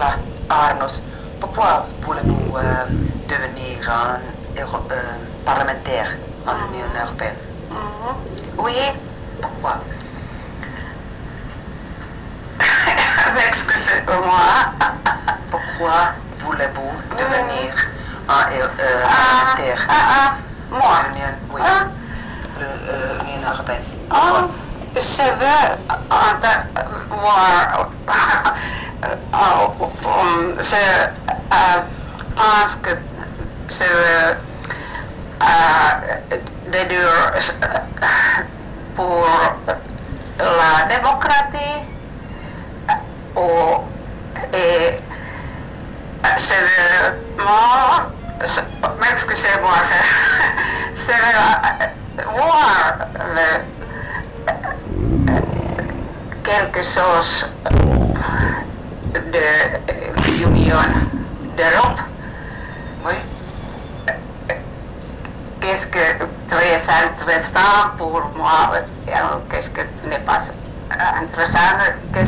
Là, Arnos, pourquoi voulez-vous devenir un parlementaire en Union européenne? Oui. Pourquoi? Excusez-moi. Pourquoi voulez-vous devenir un parlementaire? Moi. Oui. L'Union européenne. Je veux voir. Je pense que je veux déduire pour la démocratie et je veux excusez-moi, je veux voir quelque chose de l'Union d'Europe. Oui. Qu'est-ce que très intéressant pour moi, qu'est-ce que n'est pas intéressant, qu'est-ce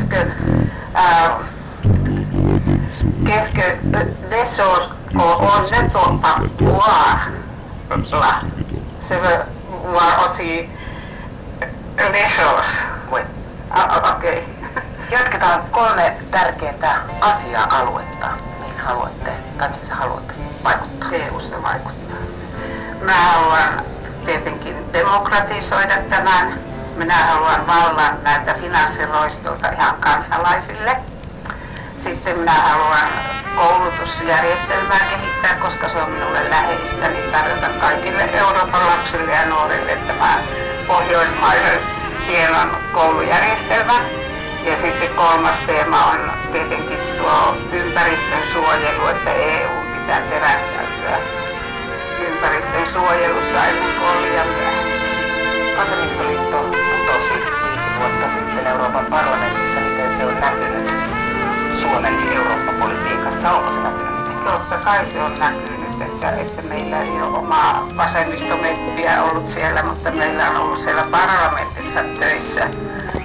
que des choses qu'on ne peut pas voir là. Je veux voir aussi les choses. Oui. Okei. Jatketaan 3 tärkeintä asia-aluetta, mihin haluatte tai missä haluatte vaikuttaa. EU:sta vaikuttaa. Mä haluan tietenkin demokratisoida tämän. Minä haluan vallan näitä finanssiroistolta ihan kansalaisille. Sitten minä haluan koulutusjärjestelmää kehittää, koska se on minulle läheistä, niin tarjota kaikille Euroopan lapsille ja nuorille tämän pohjoismaisen hienon koulujärjestelmän. Ja sitten 3. teema on tietenkin tuo ympäristön suojelu, että EU pitää terästäytyä ympäristön suojelussa ennen kuin on liian myöhäistä. Vasemmistoliitto putosi 5 vuotta sitten Euroopan parlamentissa. Miten se on näkynyt Suomen Eurooppa-politiikassa? Onko se näkynyt? Totta kai se on näkynyt, että meillä ei ole omaa vasemmistomeppiä ollut siellä, mutta meillä on ollut siellä parlamentissa töissä